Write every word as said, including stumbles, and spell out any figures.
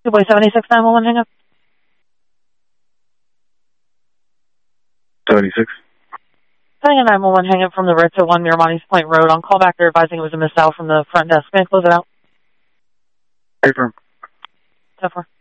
two boy seven eight six nine one one, hang up. seventy-six. Setting a nine one one hang up from the Ritz at one Miramontes Point Road. On callback, they're advising it was a missed out from the front desk. May I close it out? Hey, firm. ten four.